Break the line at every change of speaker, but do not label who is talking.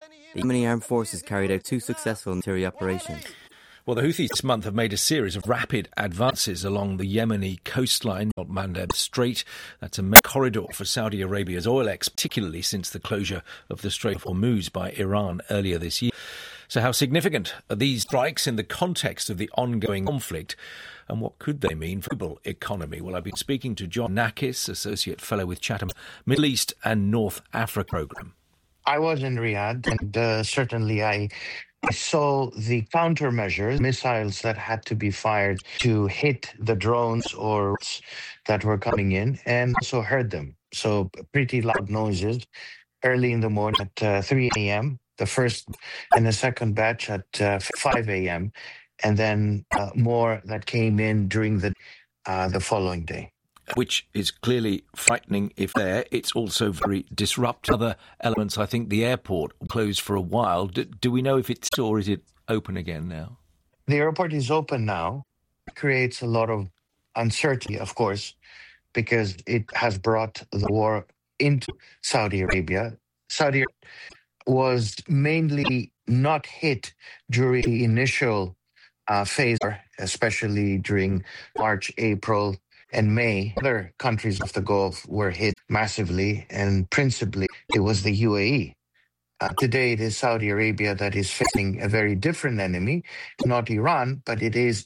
The Yemeni armed forces carried out two successful military operations.
Well, the Houthis this month have made a series of rapid advances along the Yemeni coastline, Mandeb Strait. That's a main corridor for Saudi Arabia's oil export, particularly since the closure of the Strait of Hormuz by Iran earlier this year. So how significant are these strikes in the context of the ongoing conflict, and what could they mean for the global economy? Well, I've been speaking to John Nakis, Associate Fellow with Chatham Middle East and North Africa Programme.
I was in Riyadh, and certainly I saw the countermeasures, missiles that had to be fired to hit the drones or that were coming in, and also heard them. So pretty loud noises early in the morning at 3 a.m., the first and the second batch at 5 a.m., and then more that came in during the following day.
Which is clearly frightening if there. It's also very disruptive. Other elements, I think the airport closed for a while. Do we know if it's or is it open again now?
The airport is open now. It creates a lot of uncertainty, of course, because it has brought the war into Saudi Arabia. Saudi was mainly not hit during the initial phase, especially during March, April, and May. Other countries of the Gulf were hit massively, and principally it was the UAE. Today it is Saudi Arabia that is facing a very different enemy, not Iran, but it is